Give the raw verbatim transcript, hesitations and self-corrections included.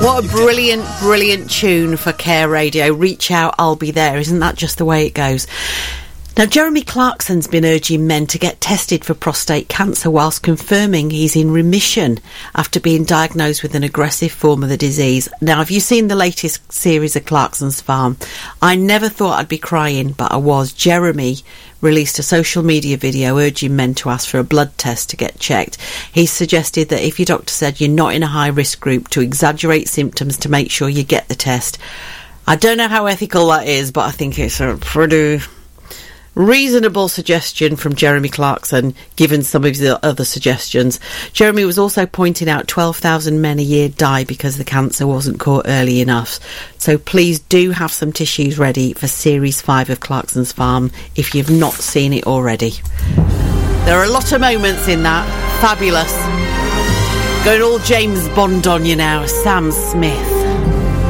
What a brilliant, brilliant tune for Care Radio. Reach out, I'll be there. Isn't that just the way it goes? Now, Jeremy Clarkson's been urging men to get tested for prostate cancer whilst confirming he's in remission after being diagnosed with an aggressive form of the disease. Now, have you seen the latest series of Clarkson's Farm? I never thought I'd be crying, but I was. Jeremy released a social media video urging men to ask for a blood test to get checked. He suggested that if your doctor said you're not in a high-risk group, to exaggerate symptoms to make sure you get the test. I don't know how ethical that is, but I think it's a pretty reasonable suggestion from Jeremy Clarkson, given some of the other suggestions. Jeremy was also pointing out twelve thousand men a year die because the cancer wasn't caught early enough. So please do have some tissues ready for Series five of Clarkson's Farm if you've not seen it already. There are a lot of moments in that. Fabulous. Going all James Bond on you now, Sam Smith.